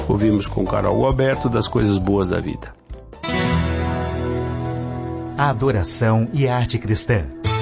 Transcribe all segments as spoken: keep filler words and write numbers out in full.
Ouvimos com Carol Alberto das coisas boas da vida. A adoração e a arte cristã.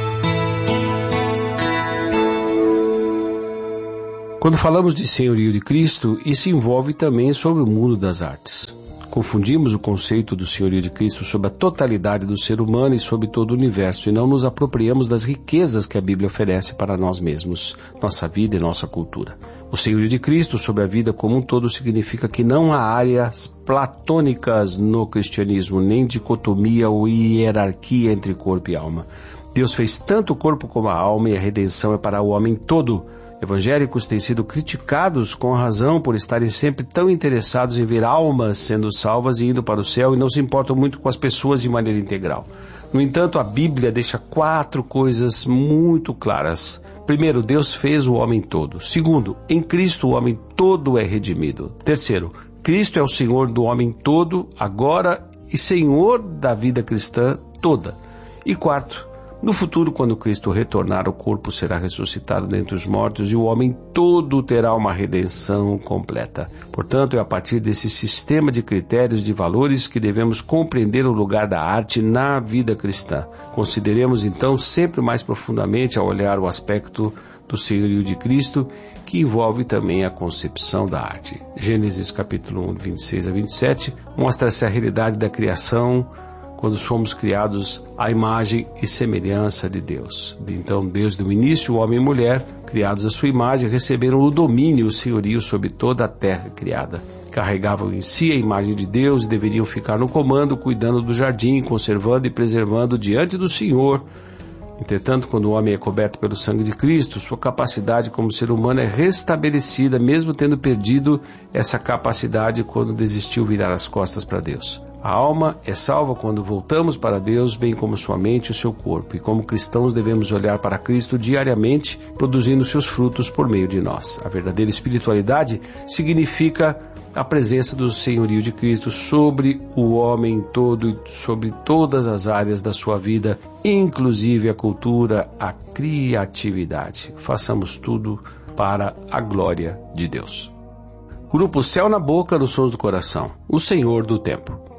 Quando falamos de senhorio de Cristo, isso envolve também sobre o mundo das artes. Confundimos o conceito do senhorio de Cristo sobre a totalidade do ser humano e sobre todo o universo, e não nos apropriamos das riquezas que a Bíblia oferece para nós mesmos, nossa vida e nossa cultura. O senhorio de Cristo sobre a vida como um todo significa que não há áreas platônicas no cristianismo, nem dicotomia ou hierarquia entre corpo e alma. Deus fez tanto o corpo como a alma, e a redenção é para o homem todo. Evangélicos têm sido criticados com razão por estarem sempre tão interessados em ver almas sendo salvas e indo para o céu, e não se importam muito com as pessoas de maneira integral. No entanto, a Bíblia deixa quatro coisas muito claras. Primeiro, Deus fez o homem todo. Segundo, em Cristo o homem todo é redimido. Terceiro, Cristo é o Senhor do homem todo, agora, e Senhor da vida cristã toda. E quarto, no futuro, quando Cristo retornar, o corpo será ressuscitado dentre os mortos e o homem todo terá uma redenção completa. Portanto, é a partir desse sistema de critérios, de valores, que devemos compreender o lugar da arte na vida cristã. Consideremos, então, sempre mais profundamente ao olhar o aspecto do senhorio de Cristo, que envolve também a concepção da arte. Gênesis capítulo um, vinte e seis a vinte e sete, mostra essa realidade da criação, quando fomos criados à imagem e semelhança de Deus. Então, desde o início, o homem e mulher, criados à sua imagem, receberam o domínio e o senhorio sobre toda a terra criada. Carregavam em si a imagem de Deus e deveriam ficar no comando, cuidando do jardim, conservando e preservando diante do Senhor. Entretanto, quando o homem é coberto pelo sangue de Cristo, sua capacidade como ser humano é restabelecida, mesmo tendo perdido essa capacidade quando desistiu virar as costas para Deus. A alma é salva quando voltamos para Deus, bem como sua mente e o seu corpo. E como cristãos devemos olhar para Cristo diariamente, produzindo seus frutos por meio de nós. A verdadeira espiritualidade significa a presença do senhorio de Cristo sobre o homem todo e sobre todas as áreas da sua vida, inclusive a cultura, a criatividade. Façamos tudo para a glória de Deus. Grupo Céu na Boca, nos Sons do Coração. O Senhor do Tempo.